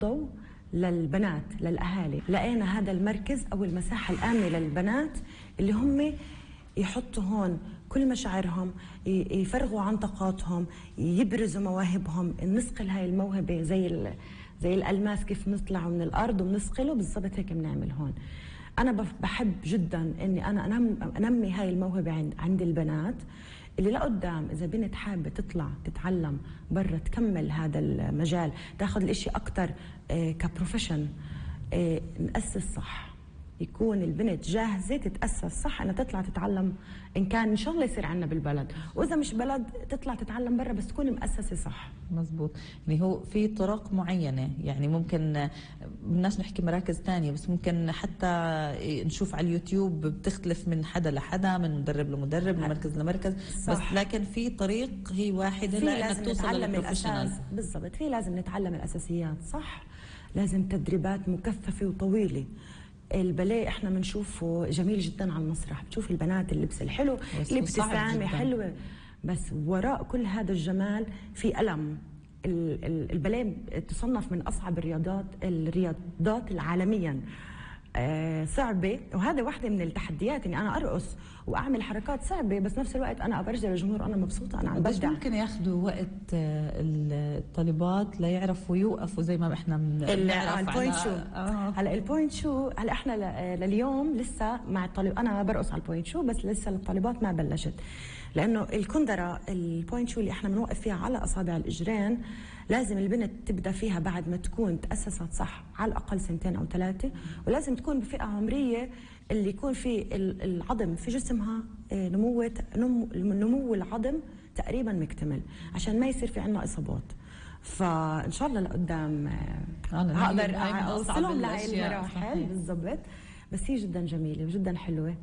ضوء للبنات للأهالي. لقينا هذا المركز أو المساحة الآمنة للبنات اللي هم يحطوا هون كل مشاعرهم، يفرغوا عن طاقاتهم، يبرزوا مواهبهم، نسقل هاي الموهبة زي الألماس كيف نطلعه من الأرض وبنسقله، بالضبط هيك بنعمل هون. أنا بحب جدا إني أنا أنمي هاي الموهبة عند البنات اللي لقدام. إذا بنت حابة تطلع تتعلم برا، تكمل هذا المجال، تاخذ الإشي أكتر كبروفيشن، نأسس صح، يكون البنت جاهزة تتأسس صح أنها تطلع تتعلم، إن كان إن شاء الله يصير عنا بالبلد، وإذا مش بلد تطلع تتعلم برا، بس تكون مؤسسة صح. مزبوط. يعني هو في طرق معينة، يعني ممكن بدناش نحكي مراكز تانية، بس ممكن حتى نشوف على اليوتيوب بتختلف من حدا لحدا، من مدرب لمدرب، من مركز لمركز، بس لكن في طريق هي واحدة لأنك توصل للبروفيشنال. بالضبط، في لازم نتعلم الأساسيات صح، لازم تدريبات مكثفة وطويلة. الباليه احنا بنشوفه جميل جدا على المسرح، بتشوف البنات اللبس الحلو، الابتسامه حلوه، بس وراء كل هذا الجمال في ألم. الباليه تصنف من اصعب الرياضات العالميا، صعبة، وهذا واحدة من التحديات، اني انا ارقص واعمل حركات صعبة، بس نفس الوقت انا ابرز للجمهور انا مبسوطة، انا عم بس ممكن ياخذوا وقت الطالبات ليعرفوا يوقفوا زي ما احنا بنعرف البوينت شو. هلا البوينت شو، هلا احنا لليوم لسه مع الطالب، انا برقص على البوينت شو، بس لسه الطالبات ما بلشت، لانه الكندرة البوينت شو اللي احنا بنوقف فيها على اصابع الاجرين، لازم البنت تبدا فيها بعد ما تكون تاسست صح على الاقل 2 أو 3 سنين، ولازم تكون بفئه عمريه اللي يكون في العظم في جسمها نمو العظم تقريبا مكتمل، عشان ما يصير في عندنا اصابات. فان شاء الله لقدام هقدر اوصلهم لهي المراحل بالضبط. بس هي جدا جميله وجدا حلوه،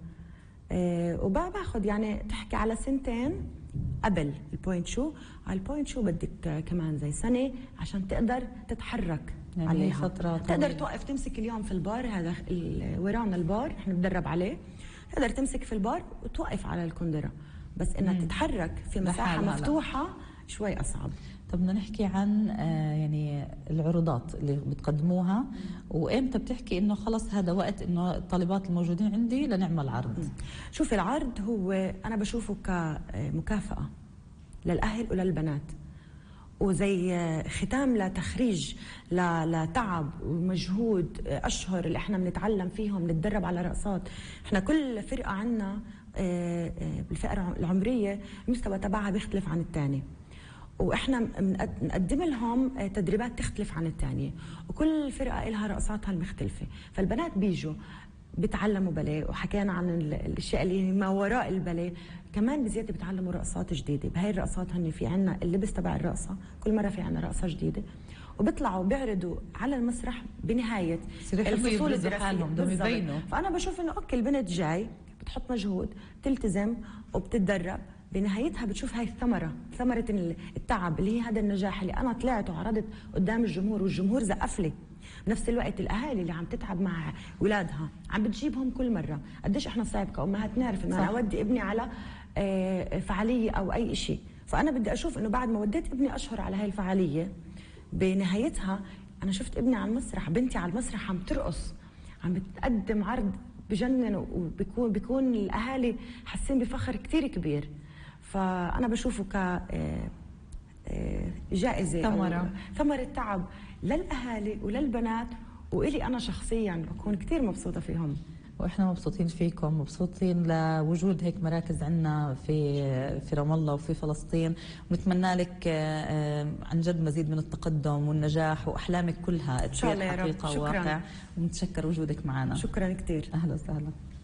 وباخذ يعني تحكي على 2 سنين قبل البوينت شو. على البوينت شو بدك كمان زي سنه عشان تقدر تتحرك يعني عليها، فترة تقدر توقف تمسك اليوم في البار، هذا ورانا البار احنا بندرب عليه، تقدر تمسك في البار وتوقف على الكندرة، بس انك تتحرك في مساحة مفتوحة شوي اصعب. طب بدنا نحكي عن يعني العروضات اللي بتقدموها، وامتى بتحكي انه خلص هذا وقت انه الطالبات الموجودين عندي لنعمل عرض؟ شوف، العرض هو انا بشوفه كمكافأة للاهل وللبنات، وزي ختام لتخريج لتعب ومجهود اشهر اللي احنا بنتعلم فيهم، نتدرب على رقصات. احنا كل فرقه عندنا بالفئه العمريه المستوى تبعها بيختلف عن الثاني، واحنا بنقدم لهم تدريبات تختلف عن الثانيه، وكل فرقه لها رقصاتها المختلفه. فالبنات بيجوا بتعلموا باليه، وحكينا عن الاشياء اللي ما وراء الباليه، كمان بزياده بتعلموا رقصات جديده. بهاي الرقصات هن في عنا اللبس تبع الرقصه، كل مره في عنا رقصه جديده، وبيطلعوا بيعرضوا على المسرح بنهايه الفصول الدراسيه. فانا بشوف انه اوكي، البنت جاي بتحط مجهود، بتلتزم وبتتدرب، بنهايتها بتشوف هاي ثمره التعب اللي هي هذا النجاح اللي انا طلعت وعرضت قدام الجمهور والجمهور زقف لي. بنفس الوقت الاهالي اللي عم تتعب مع اولادها عم بتجيبهم كل مره. قديش احنا صعب كأمهات نعرف انه انا اودي ابني على فعاليه او اي شيء، فانا بدي اشوف انه بعد ما وديت ابني اشهر على هاي الفعاليه، بنهايتها انا شفت ابني على المسرح، بنتي على المسرح عم ترقص، عم بتقدم عرض بجنن، وبيكون الاهالي حاسين بفخر كثير كبير. فانا بشوفه ك جائزه، ثمره تعب للاهالي وللبنات، والي انا شخصيا بكون كثير مبسوطه فيهم. واحنا مبسوطين فيكم، مبسوطين لوجود هيك مراكز عندنا في رام الله وفي فلسطين، ونتمنى لك عن جد مزيد من التقدم والنجاح، واحلامك كلها تصير حقيقه وواقع. ونتشكر وجودك معنا. شكرا كثير. اهلا وسهلا.